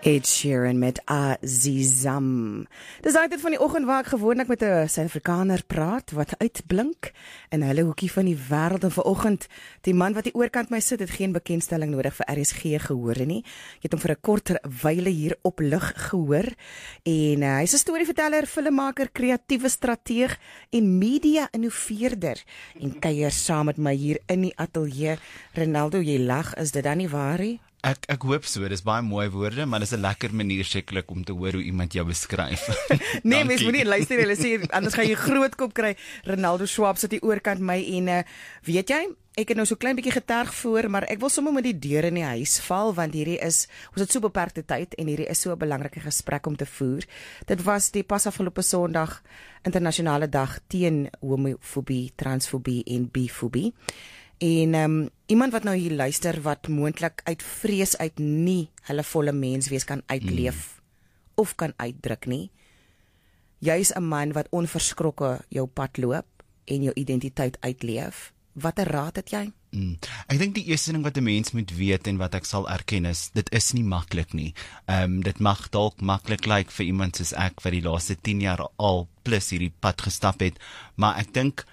Ed Sheeran met Azizam. Dis altyd van die oggend waar ek gewoonlik met 'n Suid-Afrikaner praat wat uitblink in hulle hoekie van die wêreld. En vanoggend, die man wat hier oorkant my sit, het geen bekendstelling nodig vir RSG gehoor nie. Jy het hom vir 'n kort wyle hier op lig gehoor. En hy's 'n storieverteller, filmmaker, kreatiewe strateeg en media innoveerder. En kuier saam met my hier in die ateljee. Ronaldo, jy lag, is dit dan nie waar nie? Ek hoop so, dis baie mooi woorde, maar dis 'n lekker manier sekerlik om te hoor hoe iemand jou beskryf. Nee, mens moet nie luister, hulle sê anders gaan jy groot kop kry. Ronaldo Schwab sit hier oorkant my en weet jy, ek het nou so klein bietjie geterg voor, maar ek wil sommer met die deur in die huis val, want hierdie is, ons het so beperkte tyd en hierdie is so 'n belangrike gesprek om te voer. Dit was die pas afgelope Sondag internasionale dag teen homofobie, transfobie en bifobie. En iemand wat nou hier luister, wat moontlik uit vrees uit nie hulle volle menswees kan uitleef of kan uitdruk nie. Jy is 'n man wat onverskrokke jou pad loop en jou identiteit uitleef. Watter raad het jy? Ek dink die eerste ding wat 'n mens moet weet en wat ek sal erken is, dit is nie maklik nie. Dit mag dalk maklik lyk vir iemand soos ek wat die laaste 10 jaar al plus hierdie pad gestap het, maar ek dink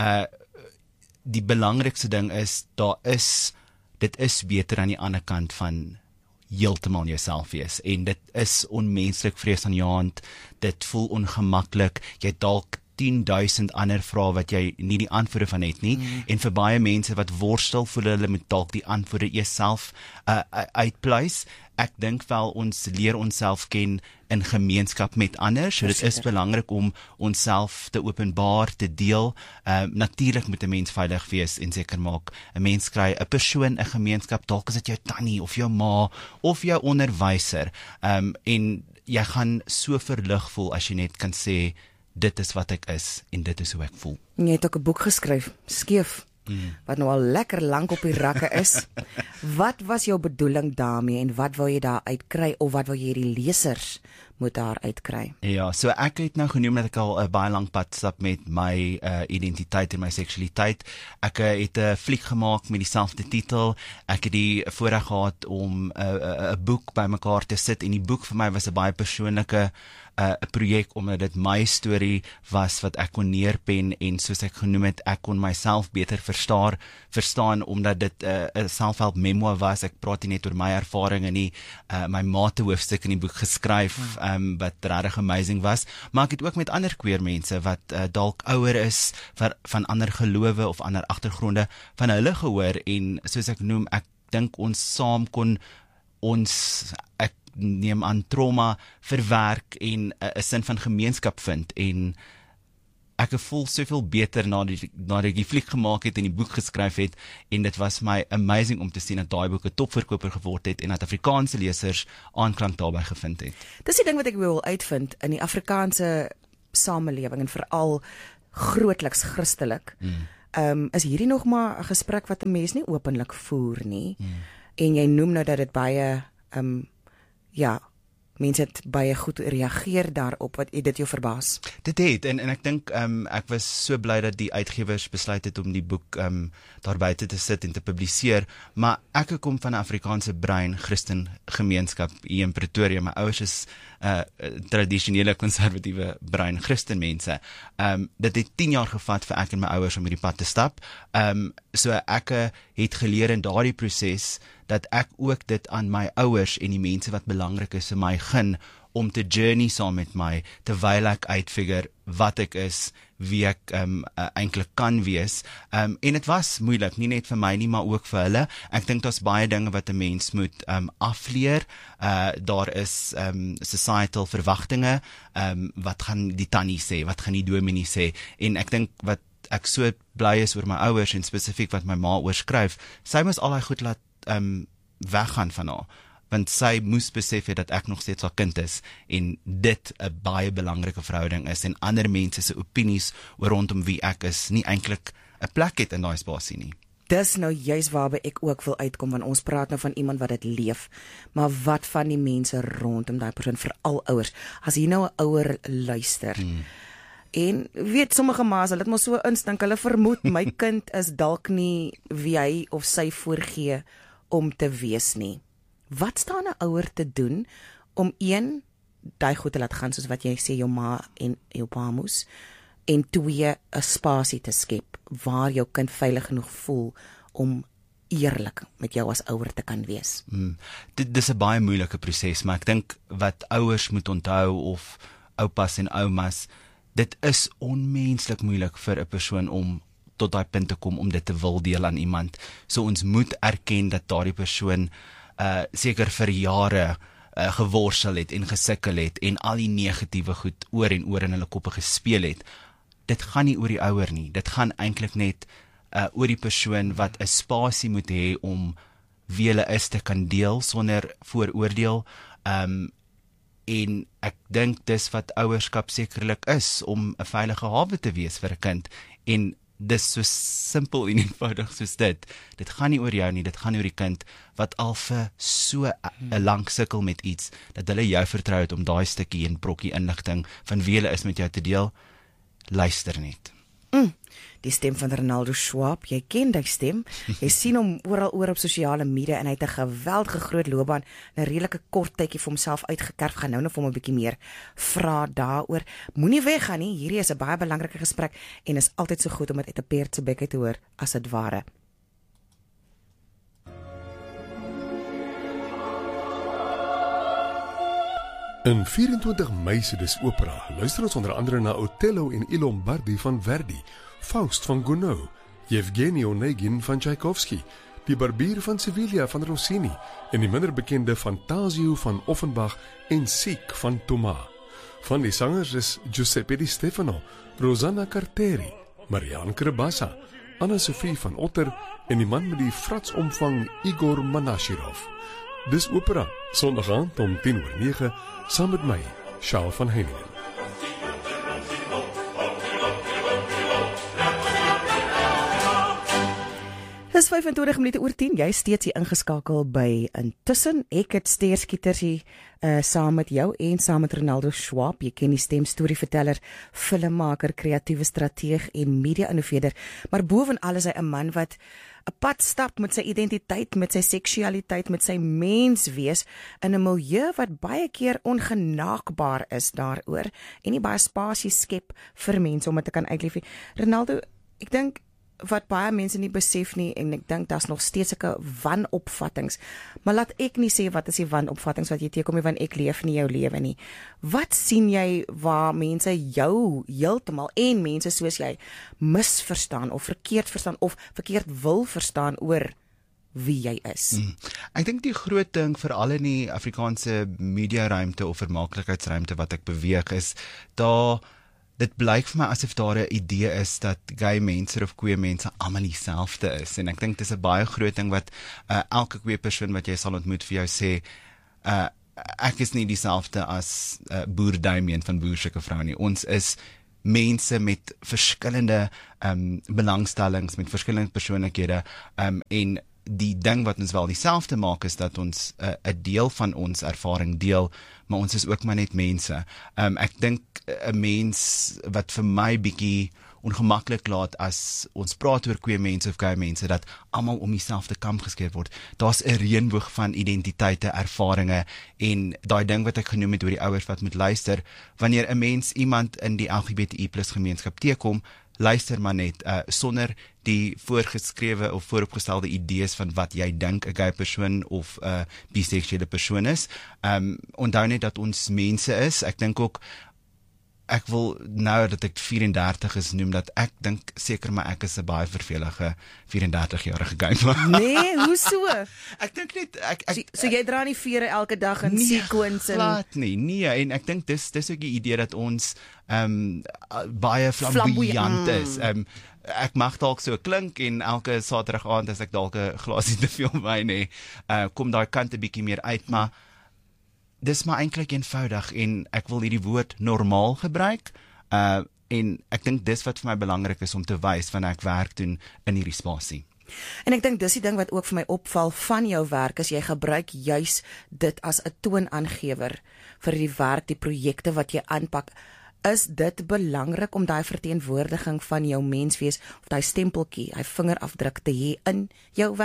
die belangrikste ding is, dit is beter aan die ander kant van heeltemal jouself wees, en dit is onmenslik vreesaanjaend, dit voel ongemaklik, jy het dalk 10,000 ander vrae wat jy nie die antwoorde van het nie, en vir baie mense wat worstel, voel hulle met dalk die antwoorde eers self uitpleis. Ek dink wel ons leer onsself ken in gemeenskap met ander, so dit is belangrik om onsself te openbaar, te deel. Natuurlik moet 'n mens veilig wees en seker maak, 'n mens kry 'n persoon, 'n gemeenskap, dalk is dit jou tannie of jou ma of jou onderwyser, en jy gaan so verlig voel as jy net kan sê, dit is wat ek is en dit is hoe ek voel. Jy het ook 'n boek geskryf, Skeef, wat nou al lekker lank op die rakke is. Wat was jou bedoeling daarmee en wat wil jy daar uitkry, of wat wil jy die lesers moet daar uitkry? Ja, so ek het nou genoem dat ek al 'n baie lang pad stap met my identiteit en my seksualiteit. Ek het 'n fliek gemaak met dieselfde titel. Ek het die voorreg gehad om 'n boek bymekaar te sit, en die boek vir my was 'n baie persoonlike 'n projek, omdat dit my storie was wat ek kon neerpen, en soos ek genoem het, ek kon myself beter verstaan, omdat dit 'n selfhelp memoir was. Ek praat nie net oor my ervaringe nie, my ma het 'n hoofstuk in die boek geskryf, wat regtig amazing was, maar ek het ook met ander queer mense wat dalk ouer is, van ander gelowe of ander agtergronde, van hulle gehoor, en soos ek noem, ek dink ons saam kon ek neem aan trauma verwerk en 'n sin van gemeenskap vind, en ek voel soveel beter nadat ek die fliek gemaak het en die boek geskryf het, en dit was my amazing om te sien dat daai boek 'n topverkoper geword het en dat Afrikaanse lesers aanklank daarbey gevind het. Dis die ding wat ek wil uitvind in die Afrikaanse samelewing, en veral grootliks Christelik. Is hierdie nog maar 'n gesprek wat 'n mens nie openlik voer nie. En jy noem nou dat dit baie mense het baie goed reageer daarop. Wat het dit jou verbaas? Dit het, en ek dink, ek was so bly dat die uitgewers besluit het om die boek daar buite te sit en te publiseer, maar ek kom van 'n Afrikaanse brein Christen gemeenskap hier in Pretoria. My ouers is tradisionele konservatiewe brein Christen mense. Dit het 10 jaar gevat vir ek en my ouers om hierdie pad te stap. So ek het geleer in daardie proses dat ek ook dit aan my ouers en die mense wat belangrik is vir my gun, om te journey saam met my, terwyl ek uitfigure wat ek is, wie ek eintlik kan wees. En dit was moeilik, nie net vir my nie, maar ook vir hulle. Ek dink daar's baie dinge wat 'n mens moet afleer. Daar is societal verwagtinge, wat gaan die tannie sê, wat gaan die dominee sê, en ek dink wat ek so bly is oor my ouers, en spesifiek wat my ma oorskryf, sy moes al daai goed laat weggaan van haar, want sy moes besef het dat ek nog steeds haar kind is, en dit 'n baie belangrike verhouding is, en ander mense se opinies oor rondom wie ek is nie eintlik 'n plek het in daai spasie nie. Dis nou juist waarby ek ook wil uitkom, want ons praat nou van iemand wat dit leef, maar wat van die mense rondom daai persoon, veral ouers? As hier nou 'n ouer luister, en weet, sommige ma's, hulle het maar so instink, hulle vermoed my kind is dalk nie wie hy of sy voorgee om te wees nie. Wat staan 'n ouer te doen om daai goed te laat gaan soos wat jy sê jou ma en jou pa moes, en 2 'n spasie te skep waar jou kind veilig genoeg voel om eerlik met jou as ouer te kan wees. Dit is 'n baie moeilike proses, maar ek dink wat ouers moet onthou of oupas en oumas, dit is onmenslik moeilik vir 'n persoon om tot daai punt te kom om dit te wil deel aan iemand. So ons moet erken dat daardie persoon seker vir jare geworstel het en gesukkel het en al die negatiewe goed oor en oor in hulle koppe gespeel het. Dit gaan nie oor die ouer nie, dit gaan eintlik net oor die persoon wat 'n spasie moet hê om wie hulle is te kan deel sonder vooroordeel. En ek dink dis wat ouerskap sekerlik is, om 'n veilige hawe te wees vir 'n kind. En dis so simpel en eenvoudig soos dit. Dit gaan nie oor jou nie, dit gaan oor die kind wat al vir so 'n lang sukkel met iets, dat hulle jou vertrou het om daai stukkie en brokkie inligting van wie hulle is met jou te deel. Luister net. Die stem van Ronaldo Schwab, jy ken die stem. Jy sien hom oral oor op sosiale media en hy het 'n geweldige groot loopbaan, 'n redelike kort tydjie vir homself uitgekerf. Gaan nou nog vir hom 'n bietjie meer vra daaroor. Moenie weggaan nie. Hierdie is 'n baie belangrike gesprek en is altyd so goed om dit uit 'n perd se bek uit te hoor as dit ware. In 24 Mei se Dis Opera luister ons onder andere na Otello en I Lombardi van Verdi, Faust van Gounod, Yevgeny Onegin van Tchaikovsky, Die Barbier van Sevilla van Rossini en die minder bekende Fantasio van Offenbach en Sieg van Thomas. Van die sangers is Giuseppe Di Stefano, Rosanna Carteri, Marianne Krabassa, Anna-Sophie van Otter en die man met die fratsomvang Igor Manashirov. Dis Opera, Sondag aand om 10:09, saam met my, Charles van Heiningen. Dis 25 minute oor 10, jy is steeds hier ingeskakel by Intussen. Ek het steerskieters hier saam met jou en saam met Ronaldo Schwab. Jy ken die stem, storieverteller, filmmaker, kreatiewe strateeg en media-innoveerder. Maar boven alles hy 'n man wat 'n pad stap met sy identiteit, met sy seksualiteit, met sy menswees in 'n milieu wat baie keer ongenaakbaar is daaroor en nie baie spasie skep vir mense om dit te kan uitleef. Ronaldo, ek dink wat baie mense nie besef nie, en ek dink daar's nog steeds sulke wanopvattings, maar laat ek nie sê wat is die wanopvattings wat jy teekom nie, want ek leef nie jou lewe nie. Wat sien jy waar mense jou heeltemal en mense soos jy misverstaan of verkeerd verstaan of verkeerd wil verstaan oor wie jy is? Ek dink die groot ding veral in die Afrikaanse media-ruimte of vermaaklikheidsruimte wat ek beweeg is, dit blyk vir my asof daar 'n idee is dat gay mense of queer mense almal dieselfde is, en ek dink dis 'n baie groot ding wat elke queer persoon wat jy sal ontmoet vir jou sê, ek is nie dieselfde as boer Damien van Boersekke Vrou nie. Ons is mense met verskillende belangstellings, met verskillende persoonlikhede, en die ding wat ons wel dieselfde maak is dat ons 'n deel van ons ervaring deel, maar ons is ook maar net mense. Ek dink 'n mens wat vir my bietjie ongemaklik laat as ons praat oor queer mense of gay mense, dat almal om dieselfde kam geskeer word. Daar's 'n reënboog van identiteite, ervarings en daai ding wat ek genoem het oor die ouers wat moet luister. Wanneer 'n mens iemand in die LGBTI+ gemeenskap teekom, luister maar net, sonder die voorgeskrewe of vooropgestelde idees van wat jy dink 'n gay persoon of 'n biseksuele persoon is. Onthou net dat ons mense is. Ek dink ook, ek wil nou dat ek 34 is noem, dat ek dink seker maar ek is 'n baie vervelige 34-jarige gay man. Nee, hoe so? Ek dink net, So jy dra nie vere elke dag in sequins en glad nie, nee, en ek dink dis ook die idee dat ons baie flamboyant is. Ek mag dalk so klink en elke Saterdag aand as ek dalk 'n glasie te veel wyn hê, kom daai kant 'n bietjie meer uit, maar dis maar eintlik eenvoudig en ek wil hierdie woord normaal gebruik, en ek dink dis wat vir my belangrik is om te wys wanneer ek werk doen in hierdie spasie. En ek dink dis die ding wat ook vir my opval van jou werk, is jy gebruik juis dit as 'n toonaangewer vir die werk, die projekte wat jy aanpak. Is dit belangrik om daai verteenwoordiging van jou menswees of daai stempeltjie, hy vingerafdruk te hê in jou werk?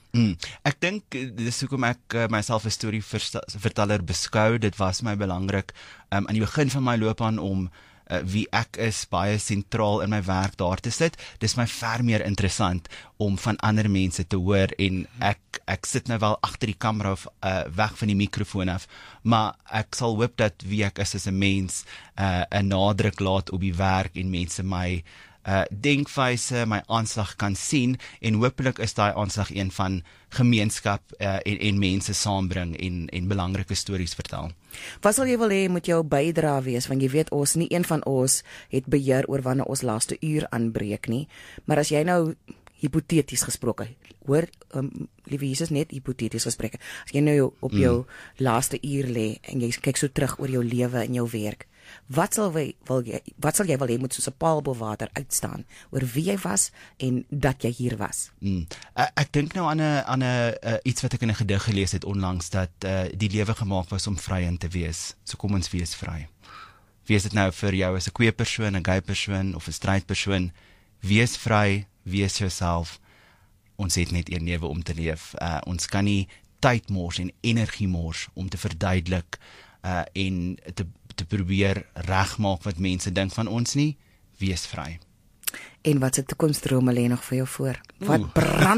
Ek dink dis hoekom ek myself 'n storieverteller beskou. Dit was my belangrik aan die begin van my loopbaan om wie ek is baie sentraal in my werk daar te sit. Dis my ver meer interessant om van ander mense te hoor en ek sit nou wel agter die kamera of weg van die mikrofoon af, maar ek sal hoop dat wie ek is as 'n mens 'n nadruk laat op die werk en mense my denkwyse, my aanslag kan sien en hopelik is daai aanslag een van gemeenskap en mense saambring en belangrike stories vertel. Wat sal jy wil hê moet jou bydra wees, want jy weet nie een van ons het beheer oor wanneer ons laaste uur aanbreek nie, maar as jy nou hipoteties gesproke, hoor, liewe Jesus, net hipoteties gesprekke, as jy nou op jou laaste uur lê en jy kyk so terug oor jou lewe en jou werk, wat sal jy wil hê moet soos 'n paal bo water uitstaan oor wie jy was en dat jy hier was? Ek dink nou aan 'n iets wat ek in 'n gedig gelees het onlangs, dat die lewe gemaak was om vry in te wees. So kom ons wees vry. Wees dit nou vir jou as 'n queer persoon, 'n gay persoon of 'n straight persoon, wees vry, wees jouself. Ons het net een lewe om te leef. Ons kan nie tyd mors en energie mors om te verduidelik en te probeer regmaak wat mense dink van ons nie. Wees vry. En wat se toekomsdrome lê nog vir jou voor? Wat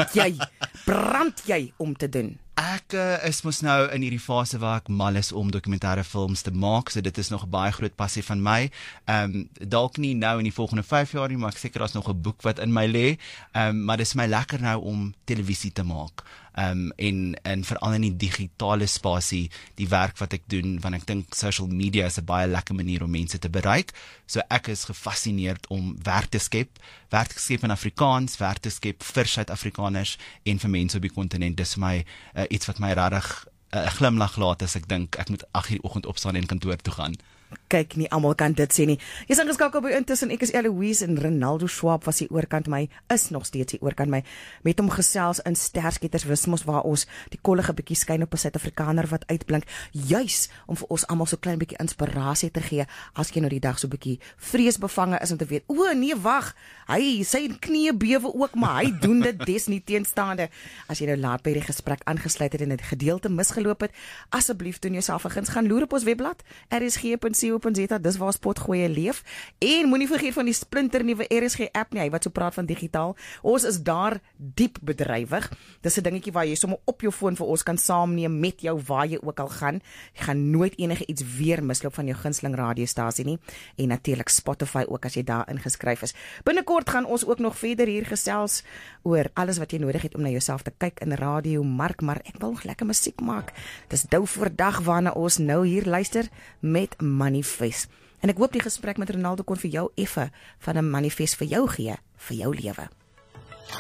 brand jy om te doen? Ek is mos nou in hierdie fase waar ek mal is om dokumentêre films te maak, so dit is nog 'n baie groot passie van my. Dalk nie nou in die volgende 5 jaar nie, maar ek seker daar's nog 'n boek wat in my lê. Maar dit is my lekker nou om televisie te maak. En veral in die digitale spasie, die werk wat ek doen, want ek dink social media is 'n baie lekker manier om mense te bereik. So ek is gefassineerd om werk te skep in Afrikaans, werk te skep vir Suid-Afrikaners en vir mense op die kontinent. Dis my iets wat my regtig 'n glimlag laat as ek dink ek moet 8:00 die oggend opstaan en kantoor toe gaan. Kyk, nie almal kan dit sê nie. Jy's ingeskakel by Intussen. Ek is Eloise en Ronaldo Schwab was hier oorkant my, is nog steeds hier oorkant my, met hom gesels in Stersketterswismos waar ons die kollige bietjie skyn op 'n Suid-Afrikaner wat uitblink, juis om vir ons almal so klein bietjie inspirasie te gee as jy nou die dag so bietjie vreesbevange is om te weet, o nee, wag, hy sy knie bewe ook, maar hy doen dit desnieteenstaande. As jy nou laat by die gesprek aangesluit het en 'n gedeelte misgeloop het, asseblief doen jouself 'n guns, gaan loer op ons webblad rsg.co.za, dis waar Spotgoeie leef, en moenie vergeet van die splinternuwe RSG app nie, wat so praat van digitaal. Ons is daar diep bedrywig. Dis 'n dingetjie waar jy sommer op jou foon vir ons kan saamneem met jou waar jy ook al gaan. Jy gaan nooit enige iets weer misloop van jou gunsteling radiostasie nie, en natuurlik Spotify ook as jy daar ingeskryf is. Binnekort gaan ons ook nog verder hier gesels oor alles wat jy nodig het om na jouself te kyk in radio mark, maar ek wil nog lekker musiek maak. Dis dou voor dag waarna ons nou hier luister met Manifest. En ek hoop die gesprek met Ronaldo kon vir jou effe van 'n manifest vir jou gee, vir jou lewe.